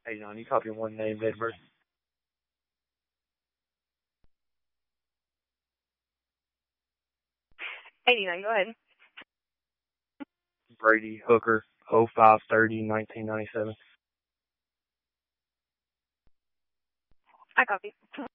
89, you copy one name, Edward. 89, go ahead. Brady Hooker, 0530, 1997. I copy.